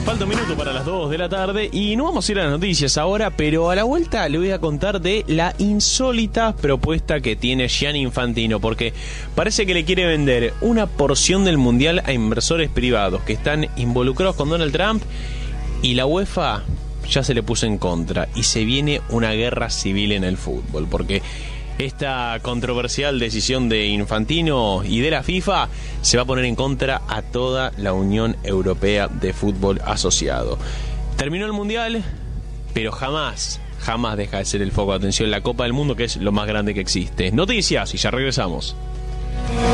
Falta un minuto para las 2 de la tarde y no vamos a ir a las noticias ahora, pero a la vuelta le voy a contar de la insólita propuesta que tiene Gianni Infantino, porque parece que le quiere vender una porción del Mundial a inversores privados que están involucrados con Donald Trump, y la UEFA ya se le puso en contra y se viene una guerra civil en el fútbol, porque esta controversial decisión de Infantino y de la FIFA se va a poner en contra a toda la Unión Europea de Fútbol Asociado. Terminó el Mundial, pero jamás deja de ser el foco de atención la Copa del Mundo, que es lo más grande que existe. Noticias y ya regresamos.